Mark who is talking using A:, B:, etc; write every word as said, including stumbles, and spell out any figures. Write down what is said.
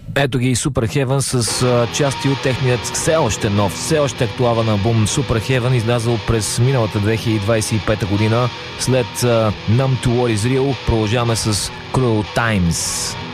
A: Ето ги Super Heaven с а, части от техният все още нов, все още актуален албум Super Heaven, излязъл през миналата две хиляди двадесет и пета година. След а, Numb to What is Real продължаваме с Cruel Times.